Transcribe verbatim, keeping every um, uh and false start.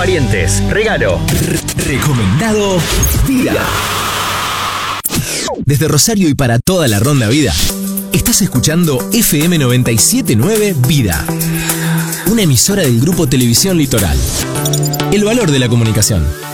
parientes. Regalo. Recomendado Vida. Desde Rosario y para toda la Ronda Vida, estás escuchando F M noventa y siete punto nueve Vida, una emisora del Grupo Televisión Litoral. El valor de la comunicación.